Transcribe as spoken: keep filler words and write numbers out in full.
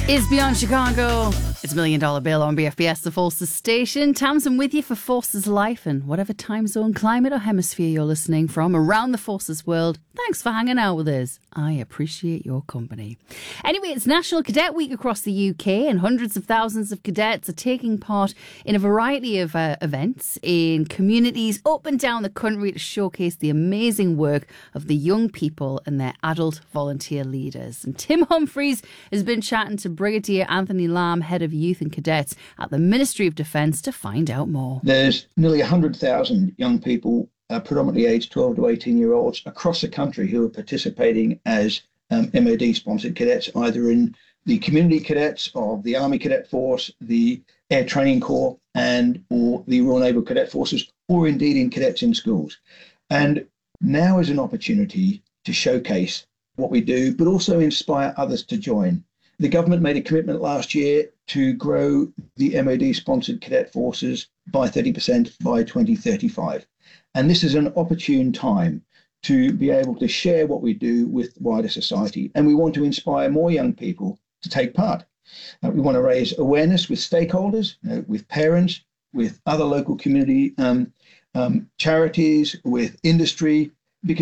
Is Beyond Chicago. It's Million Dollar Bill on B F B S, the Forces station. Tamsin with you for Forces Life in whatever time zone, climate or hemisphere you're listening from around the Forces world. Thanks for hanging out with us. I appreciate your company. Anyway, it's National Cadet Week across the U K and hundreds of thousands of cadets are taking part in a variety of uh, events in communities up and down the country to showcase the amazing work of the young people and their adult volunteer leaders. And Tim Humphreys has been chatting to Brigadier Anthony Lamb, Head of Youth and Cadets at the Ministry of Defence, to find out more. There's nearly one hundred thousand young people, uh, predominantly aged twelve to eighteen year olds across the country who are participating as um, M O D-sponsored cadets, either in the community cadets of the Army Cadet Force, the Air Training Corps, and or the Royal Naval Cadet Forces, or indeed in cadets in schools. And now is an opportunity to showcase what we do, but also inspire others to join. The government made a commitment last year to grow the M O D-sponsored cadet forces by thirty percent by twenty thirty-five. And this is an opportune time to be able to share what we do with wider society. And we want to inspire more young people to take part. Uh, we want to raise awareness with stakeholders, you know, with parents, with other local community um, um, charities, with industry,